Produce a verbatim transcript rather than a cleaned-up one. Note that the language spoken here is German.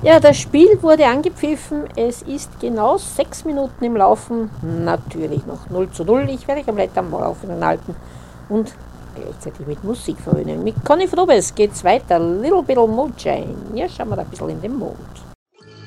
Ja, das Spiel wurde angepfiffen. Es ist genau sechs Minuten im Laufen. Natürlich noch null zu null. Ich werde komplett am Laufenden halten und gleichzeitig mit Musik verwöhnen. Mit Conny Frobes geht's weiter. Little Bit of Moonshine. Ja, schauen wir da ein bisschen in den Mond.